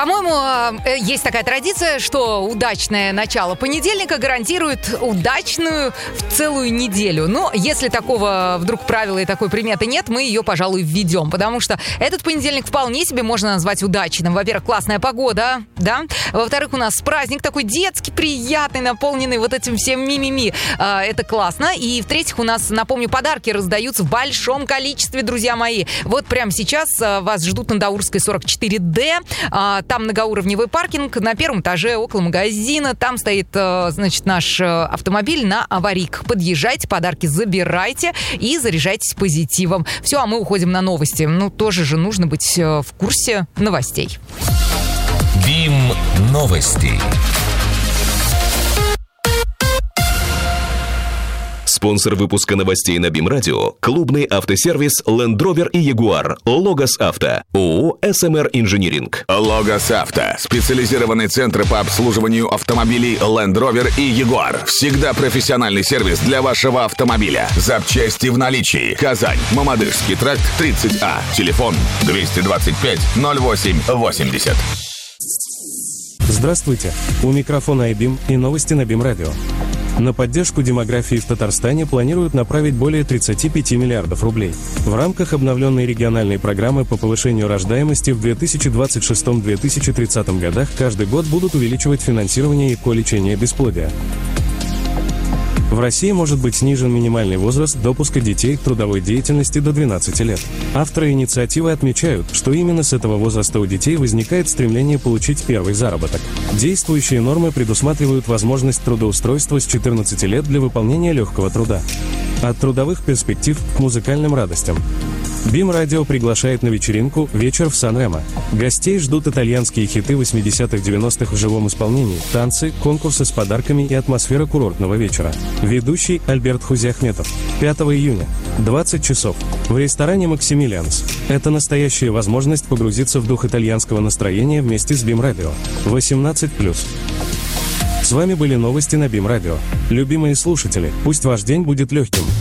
По-моему, есть такая традиция, что удачное начало понедельника гарантирует удачную в целую неделю. Но если такого вдруг правила и такой приметы нет, мы ее, пожалуй, введем. Потому что этот понедельник вполне себе можно назвать удачным. Во-первых, классная погода, да? Во-вторых, у нас праздник такой детский, приятный, наполненный вот этим всем ми-ми-ми. Это классно. И в-третьих, у нас, напомню, подарки раздаются в большом количестве, друзья мои. Вот прямо сейчас вас ждут на Даурской 44D. Там многоуровневый паркинг на первом этаже около магазина. Там стоит, значит, наш автомобиль на аварийках. Подъезжайте, подарки забирайте и заряжайтесь позитивом. Все, а мы уходим на новости. Ну, тоже же нужно быть в курсе новостей. БИМ-новости. Спонсор выпуска новостей на БИМ-радио – клубный автосервис Land Rover и Jaguar. Логос Авто. ООО «СМР Инжиниринг». Логос Авто. Специализированный центр по обслуживанию автомобилей Land Rover и Jaguar. Всегда профессиональный сервис для вашего автомобиля. Запчасти в наличии. Казань. Мамадышский тракт, 30А. Телефон 225 08 80. Здравствуйте. У микрофона iBIM и новости на БИМ-радио. На поддержку демографии в Татарстане планируют направить более 35 миллиардов рублей. В рамках обновленной региональной программы по повышению рождаемости в 2026-2030 годах каждый год будут увеличивать финансирование ИКО-лечения бесплодия. В России может быть снижен минимальный возраст допуска детей к трудовой деятельности до 12 лет. Авторы инициативы отмечают, что именно с этого возраста у детей возникает стремление получить первый заработок. Действующие нормы предусматривают возможность трудоустройства с 14 лет для выполнения легкого труда. От трудовых перспектив к музыкальным радостям. БИМ-радио приглашает на вечеринку «Вечер в Сан-Ремо». Гостей ждут итальянские хиты 80-х-90-х в живом исполнении, танцы, конкурсы с подарками и атмосфера курортного вечера. Ведущий Альберт Хузиахметов. 5 июня. 20 часов. В ресторане «Максимилианс». Это настоящая возможность погрузиться в дух итальянского настроения вместе с БИМ-радио. 18+. С вами были новости на БИМ-радио. Любимые слушатели, пусть ваш день будет легким.